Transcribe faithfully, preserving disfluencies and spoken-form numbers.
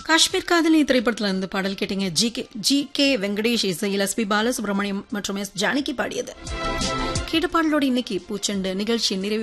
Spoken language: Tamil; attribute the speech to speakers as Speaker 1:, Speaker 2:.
Speaker 1: காஷ்மீர் காதலி திரைப்படத்துல இருந்து பாடல் கேட்டீங்க. G K G K Venkatesh இசையில் எஸ் பி பாலசுப்ரமணியம் மற்றும் எஸ் ஜானகி பாடியது. கேட்ட பாடலோடு இன்னைக்கு பூச்செண்டு நிகழ்ச்சி நிறைவு